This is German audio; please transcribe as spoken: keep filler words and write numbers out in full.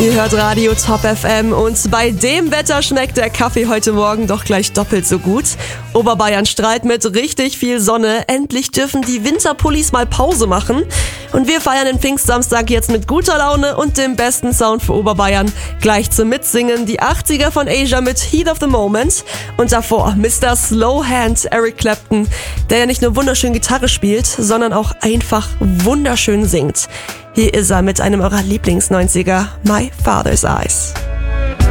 Ihr hört Radio Top F M und bei dem Wetter schmeckt der Kaffee heute Morgen doch gleich doppelt so gut. Oberbayern strahlt mit richtig viel Sonne. Endlich dürfen die Winterpullis mal Pause machen. Und wir feiern den Pfingstsamstag jetzt mit guter Laune und dem besten Sound für Oberbayern. Gleich zum Mitsingen die achtziger von Asia mit Heat of the Moment. Und davor Mister Slowhand Eric Clapton, der ja nicht nur wunderschön Gitarre spielt, sondern auch einfach wunderschön singt. Hier ist er mit einem eurer Lieblings-neunziger, My Father's Eyes.